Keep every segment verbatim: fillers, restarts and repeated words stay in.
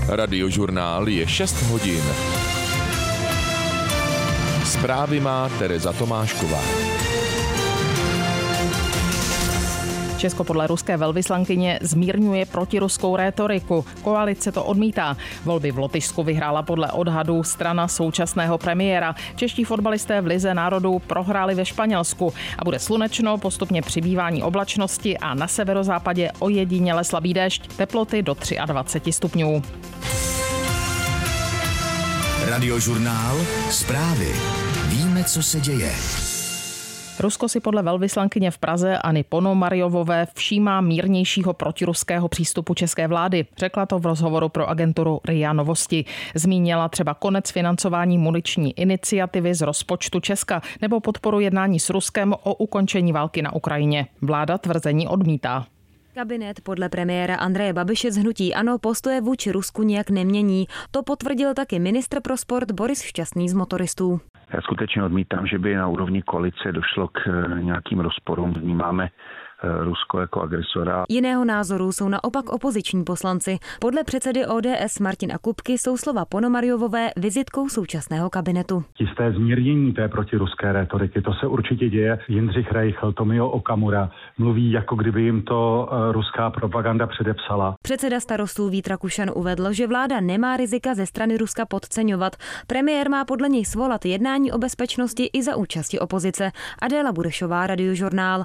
Radiožurnál je šest hodin. Zprávy má Tereza Tomášková. Česko podle ruské velvyslankyně zmírňuje protiruskou rétoriku. Koalice to odmítá. Volby v Lotyšsku vyhrála podle odhadů strana současného premiéra. Čeští fotbalisté v Lize národů prohráli ve Španělsku a bude slunečno, postupně přibývání oblačnosti a na severozápadě ojediněle slabý déšť. Teploty do dvacet tři stupňů. Radiožurnál, zprávy. Víme, co se děje. Rusko si podle velvyslankyně v Praze Anny Ponomaryovové všímá mírnějšího protiruského přístupu české vlády. Řekla to v rozhovoru pro agenturu R I A Novosti. Zmínila třeba konec financování muniční iniciativy z rozpočtu Česka nebo podporu jednání s Ruskem o ukončení války na Ukrajině. Vláda tvrzení odmítá. Kabinet podle premiéra Andreje Babiše z hnutí ANO postoje vůči Rusku nijak nemění. To potvrdil taky ministr pro sport Boris Šťastný z Motoristů. Já skutečně odmítám, že by na úrovni koalice došlo k nějakým rozporům. Vnímáme Rusko jako agresora. Jiného názoru jsou naopak opoziční poslanci. Podle předsedy O D S Martina Kupky jsou slova Ponomaryovové vizitkou současného kabinetu. Jisté zmírnění té protiruské rétoriky, to se určitě děje. Jindřich Reichl, Tomio Okamura mluví, jako kdyby jim to ruská propaganda předepsala. Předseda Starostů Vít Rakušan uvedl, že vláda nemá rizika ze strany Ruska podceňovat. Premiér má podle něj svolat jednání o bezpečnosti i za účasti opozice. Adéla Burešová, Radiožurnál.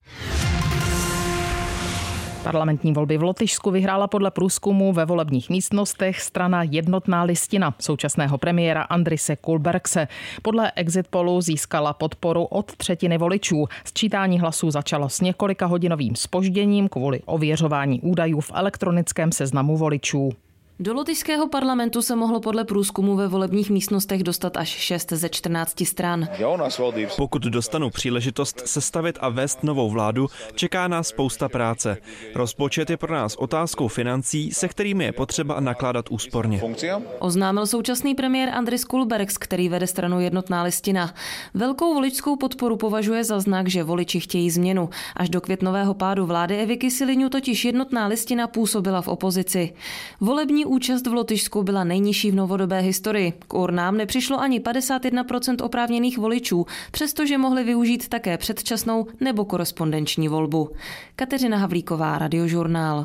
Parlamentní volby v Lotyšsku vyhrála podle průzkumu ve volebních místnostech strana Jednotná listina současného premiéra Andrise Kulbergse. Podle exit pollu získala podporu od třetiny voličů. Sčítání hlasů začalo s několika hodinovým zpožděním kvůli ověřování údajů v elektronickém seznamu voličů. Do lotyšského parlamentu se mohlo podle průzkumu ve volebních místnostech dostat až šest ze čtrnácti stran. Pokud dostanu příležitost sestavit a vést novou vládu, čeká nás spousta práce. Rozpočet je pro nás otázkou financí, se kterými je potřeba nakládat úsporně. Oznámil současný premiér Andris Kulbergs, který vede stranu Jednotná listina. Velkou voličskou podporu považuje za znak, že voliči chtějí změnu. Až do květnového pádu vlády Evy Kyselyňu totiž Jednotná listina působila v opozici. Volební účast v Lotyšsku byla nejnižší v novodobé historii. K urnám nepřišlo ani padesát jedna procent oprávněných voličů, přestože mohli využít také předčasnou nebo korespondenční volbu. Kateřina Havlíková, Radiožurnál.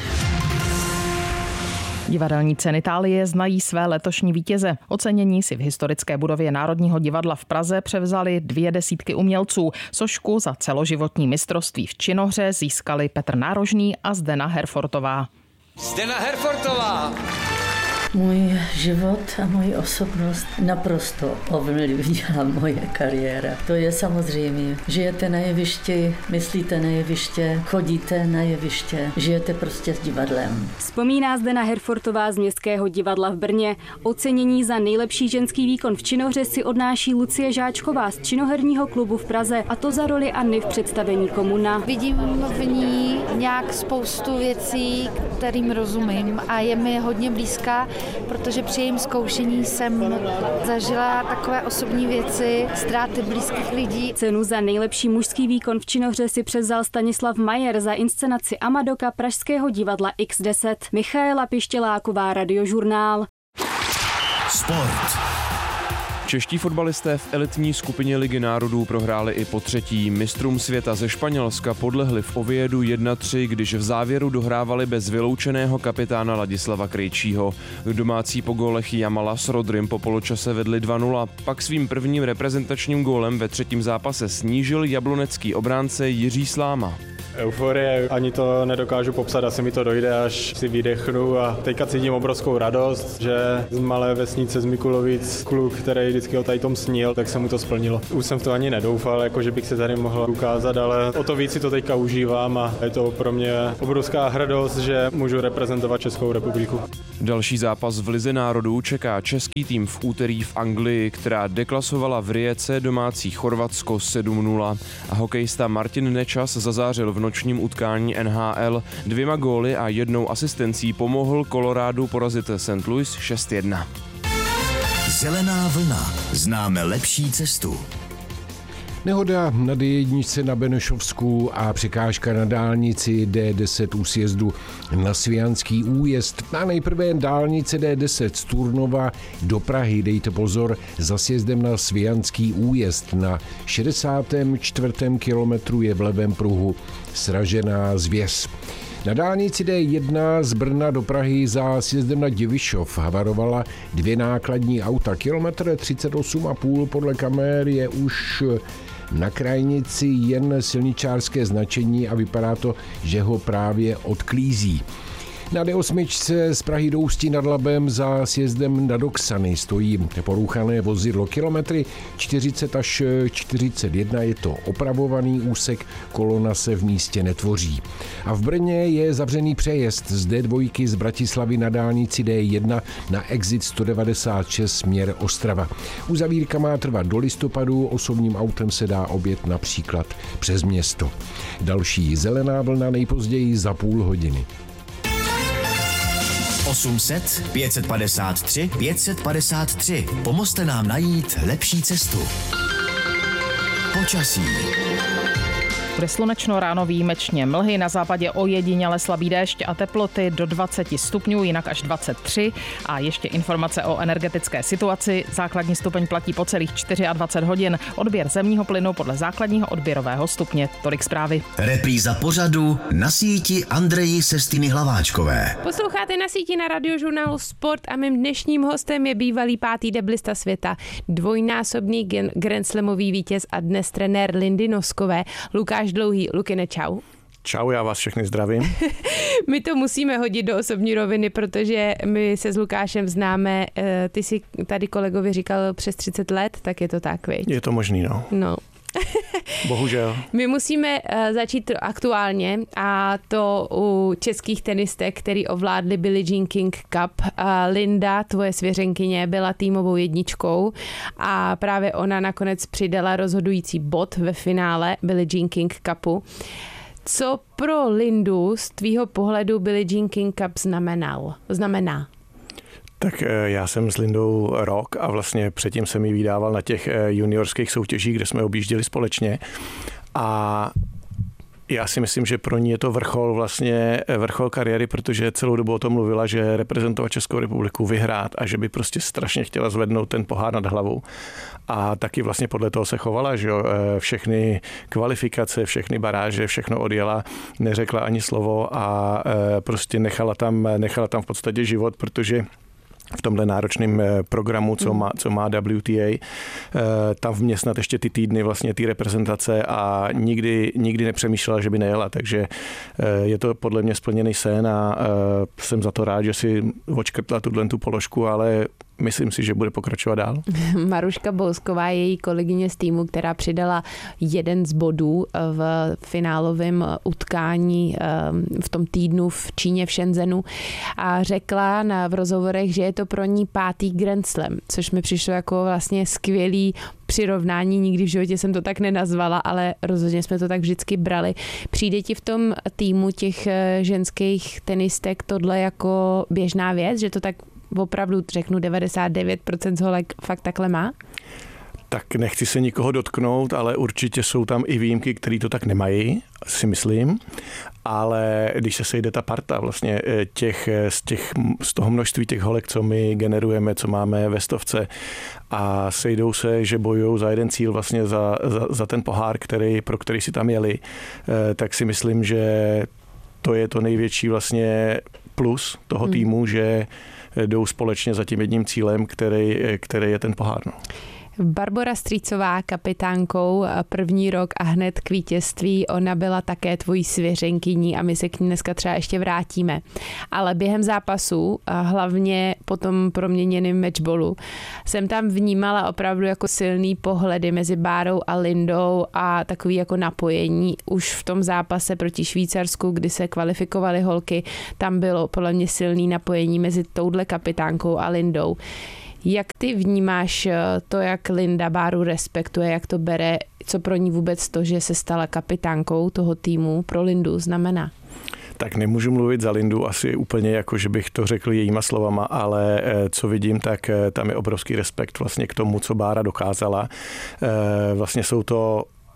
Divadelní ceny Itálie znají své letošní vítěze. Ocenění si v historické budově Národního divadla v Praze převzali dvě desítky umělců. Sošku za celoživotní mistrovství v činohře získali Petr Nárožný a Zdena Herfortová. Zdena Herfortová! Můj život a moji osobnost naprosto ovlivnila moje kariéra. To je samozřejmě. Žijete na jevišti, myslíte na jeviště, chodíte na jeviště, žijete prostě s divadlem. Vzpomíná Zdena Herfortová z Městského divadla v Brně. Ocenění za nejlepší ženský výkon v činohře si odnáší Lucie Žáčková z činoherního klubu v Praze, a to za roli Anny v představení Komuna. Vidím v ní nějak spoustu věcí, kterým rozumím, a je mi hodně blízká, protože při jejím zkoušení jsem zažila takové osobní věci, ztráty blízkých lidí. Cenu za nejlepší mužský výkon v činohře si převzal Stanislav Majer za inscenaci Amadoka pražského divadla X deset. Michaela Pištěláková, Radiožurnál. Sport. Čeští fotbalisté v elitní skupině Ligy národů prohráli i po třetí. Mistrům světa ze Španělska podlehli v Oviedu jedna tři, když v závěru dohrávali bez vyloučeného kapitána Ladislava Krejčího. Domácí po gólech Jamala s Rodrym po poločase vedli dva nula. Pak svým prvním reprezentačním gólem ve třetím zápase snížil jablonecký obránce Jiří Sláma. Euforie, ani to nedokážu popsat, asi mi to dojde, až si vydechnu, a teďka cítím obrovskou radost, že z malé vesnice z Mikulovic kluk, který vždycky o tady tom snil, tak se mu to splnilo. Už jsem v to ani nedoufal, jako že bych se tady mohl ukázat, ale o to víc si to teďka užívám a je to pro mě obrovská hrdost, že můžu reprezentovat Českou republiku. Další zápas v Lize národů čeká český tým v úterý v Anglii, která deklasovala v Rijece domácí Chorvatsko sedm nula, a hokejista Martin Nečas zazářil v nočním utkání N H L. Dvěma góly a jednou asistencí pomohl Colorádu porazit Saint Louis šest jedna. Zelená vlna. Známe lepší cestu. Nehoda na D jedna na Benešovsku a překážka na dálnici D deset u sjezdu na Svijanský újezd. A nejprve dálnice D deset z Turnova do Prahy. Dejte pozor, za sjezdem na Svijanský újezd na šedesátém čtvrtém kilometru je v levém pruhu sražená zvěř. Na dálnici D jedna z Brna do Prahy za sjezdem na Divišov havarovala dvě nákladní auta. Kilometr třicet osm a půl podle kamer je už na krajnici jen silničářské značení a vypadá to, že ho právě odklízí. Na D osm z Prahy do Ústí nad Labem za sjezdem na Doksany stojí porouchané vozidlo. Kilometry čtyřicet až čtyřicet jedna je to opravovaný úsek, kolona se v místě netvoří. A v Brně je zavřený přejezd z D dva z Bratislavy na dálnici D jedna na exit sto devadesát šest směr Ostrava. Uzavírka má trvat do listopadu, osobním autem se dá objet například přes město. Další zelená vlna nejpozději za půl hodiny. osm set, pět set padesát tři, pět set padesát tři. Pomozte nám najít lepší cestu. Počasí. Bude slunečno, ráno výjimečně mlhy, na západě ojediněle slabý déšť a teploty do dvacet stupňů, jinak až dvacet tři. A ještě informace o energetické situaci. Základní stupeň platí po celých dvacet čtyři hodin. Odběr zemního plynu podle základního odběrového stupně. Tolik zprávy. Repríza pořadu Na síti Andreji Sestiny Hlaváčkové. Posloucháte Na síti na radiožurnálu Sport a mým dnešním hostem je bývalý pátý deblista světa, dvojnásobný Grand Slamový vítěz a dnes trenér Lindy Noskové, Lukáš Dlouhý. Lukine, čau. Čau, já vás všechny zdravím. My to musíme hodit do osobní roviny, protože my se s Lukášem známe, ty si tady kolegovi říkal přes třicet let, tak je to tak, viď? Je to možný, no. No. Bohužel. My musíme začít aktuálně a to u českých tenistek, který ovládli Billie Jean King Cup. Linda, tvoje svěřenkyně, byla týmovou jedničkou a právě ona nakonec přidala rozhodující bod ve finále Billie Jean King Cupu. Co pro Lindu z tvýho pohledu Billie Jean King Cup znamenal? Znamená? Tak já jsem s Lindou rok a vlastně předtím jsem ji vydával na těch juniorských soutěžích, kde jsme objížděli společně a já si myslím, že pro ní je to vrchol vlastně vrchol kariéry, protože celou dobu o tom mluvila, že reprezentovat Českou republiku, vyhrát a že by prostě strašně chtěla zvednout ten pohár nad hlavou. A taky vlastně podle toho se chovala, že jo, všechny kvalifikace, všechny baráže, všechno odjela, neřekla ani slovo a prostě nechala tam, nechala tam v podstatě život, protože v tomhle náročném programu, co má, co má W T A. Tam v mě snad ještě ty týdny vlastně ty reprezentace a nikdy, nikdy nepřemýšlela, že by nejela, takže je to podle mě splněný sen a jsem za to rád, že si odškrtla tuhle tu položku, ale myslím si, že bude pokračovat dál. Maruška Bousková je její kolegyně z týmu, která přidala jeden z bodů v finálovém utkání v tom týdnu v Číně v Shenzhenu a řekla na, v rozhovorech, že je to pro ní pátý Grand Slam, což mi přišlo jako vlastně skvělý přirovnání, nikdy v životě jsem to tak nenazvala, ale rozhodně jsme to tak vždycky brali. Přijde ti v tom týmu těch ženských tenistek tohle jako běžná věc, že to tak opravdu řeknu devadesát devět procent holek fakt takhle má? Tak nechci se nikoho dotknout, ale určitě jsou tam i výjimky, který to tak nemají, si myslím. Ale když se sejde ta parta vlastně těch, z, těch, z toho množství těch holek, co my generujeme, co máme ve stovce a sejdou se, že bojují za jeden cíl vlastně za, za, za ten pohár, který, pro který si tam jeli, tak si myslím, že to je to největší vlastně plus toho týmu, hmm. že jdou společně za tím jedním cílem, který, který je ten pohár. No. Barbora Strýcová kapitánkou první rok a hned k vítězství, ona byla také tvojí svěřenkyní a my se k ní dneska třeba ještě vrátíme. Ale během zápasu, a hlavně po tom proměněném matchballu, jsem tam vnímala opravdu jako silný pohledy mezi Bárou a Lindou a takový jako napojení. Už v tom zápase proti Švýcarsku, kdy se kvalifikovaly holky, tam bylo podle mě silný napojení mezi touhle kapitánkou a Lindou. Jak ty vnímáš to, jak Linda Báru respektuje, jak to bere, co pro ní vůbec to, že se stala kapitánkou toho týmu, pro Lindu znamená? Tak nemůžu mluvit za Lindu asi úplně jako, že bych to řekl jejíma slovama, ale co vidím, tak tam je obrovský respekt vlastně k tomu, co Bára dokázala. Vlastně jsou to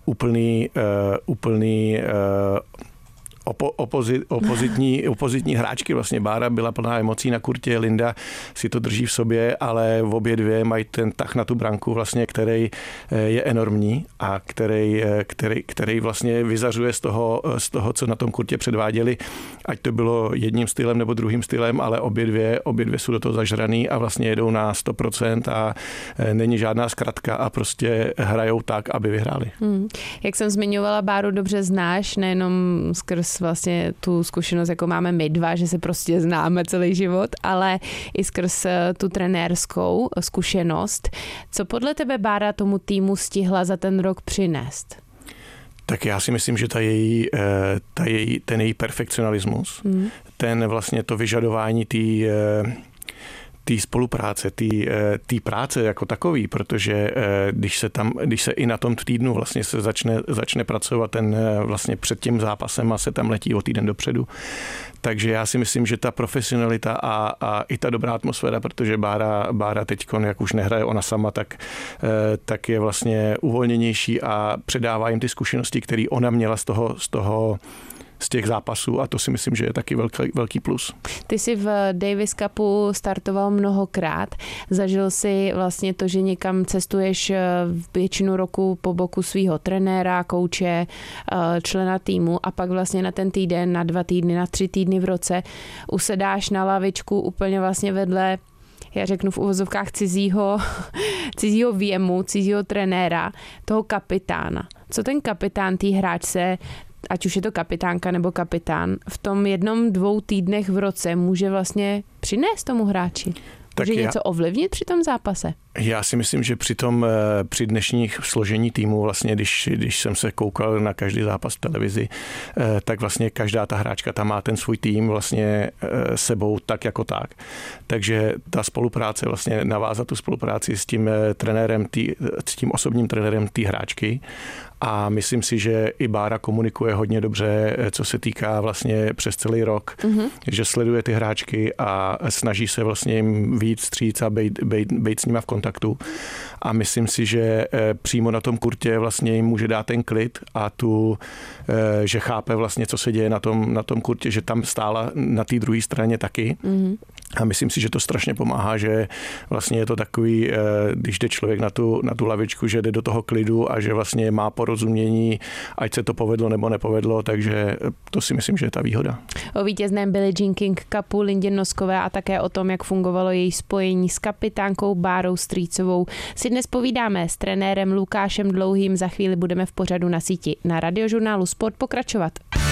úplný, uh, úplný uh, Opo, opozit, opozitní, opozitní hráčky. Vlastně Bára byla plná emocí na kurtě, Linda si to drží v sobě, ale v obě dvě mají ten tah na tu branku, vlastně, který je enormní a který, který, který vlastně vyzařuje z toho, z toho, co na tom kurtě předváděli, ať to bylo jedním stylem nebo druhým stylem, ale obě dvě, obě dvě jsou do toho zažraný a vlastně jedou na sto procent a není žádná zkratka a prostě hrajou tak, aby vyhráli. Hmm. Jak jsem zmiňovala, Báru dobře znáš, nejenom skrz vlastně tu zkušenost, jako máme my dva, že se prostě známe celý život, ale i skrz tu trenérskou zkušenost. Co podle tebe Bára tomu týmu stihla za ten rok přinést? Tak já si myslím, že ta její, ta její, ten její perfekcionalismus, hmm. ten vlastně to vyžadování té té spolupráce, té práce jako takový, protože když se tam, když se i na tom týdnu vlastně se začne, začne pracovat ten vlastně před tím zápasem a se tam letí o týden dopředu. Takže já si myslím, že ta profesionalita a, a i ta dobrá atmosféra, protože Bára, Bára teďkon, jak už nehraje ona sama, tak, tak je vlastně uvolněnější a předává jim ty zkušenosti, které ona měla z toho, z toho z těch zápasů a to si myslím, že je taky velký, velký plus. Ty jsi v Davis Cupu startoval mnohokrát. Zažil si vlastně to, že někam cestuješ většinu roku po boku svého trenéra, kouče, člena týmu a pak vlastně na ten týden, na dva týdny, na tři týdny v roce usedáš na lavičku úplně vlastně vedle, já řeknu v uvozovkách cizího, cizího věmu, cizího trenéra, toho kapitána. Co ten kapitán té hráčce, ať už je to kapitánka nebo kapitán, v tom jednom, dvou týdnech v roce může vlastně přinést tomu hráči? Může já, něco ovlivnit při tom zápase? Já si myslím, že při tom, při dnešních složení týmu, vlastně, když, když jsem se koukal na každý zápas v televizi, tak vlastně každá ta hráčka tam má ten svůj tým vlastně sebou tak jako tak. Takže ta spolupráce, vlastně navázat tu spolupráci s tím trenérem, tý, s tím osobním trenérem té hráčky. A myslím si, že i Bára komunikuje hodně dobře, co se týká vlastně přes celý rok, mm-hmm. že sleduje ty hráčky a snaží se vlastně jim víc vstříc a být, být, být s nima v kontaktu. A myslím si, že přímo na tom kurtě vlastně jim může dát ten klid a tu, že chápe vlastně, co se děje na tom, na tom kurtě, že tam stála na té druhé straně taky. Mm-hmm. A myslím si, že to strašně pomáhá, že vlastně je to takový, když jde člověk na tu, na tu lavičku, že jde do toho klidu a že vlastně má porozumění, ať se to povedlo nebo nepovedlo, takže to si myslím, že je ta výhoda. O vítězném Billie Jean King Cupu Lindě Noskové a také o tom, jak fungovalo její spojení s kapitánkou Bárou Strýcovou, si dnes povídáme s trenérem Lukášem Dlouhým. Za chvíli budeme v pořadu Na síti na Radiožurnálu Sport pokračovat.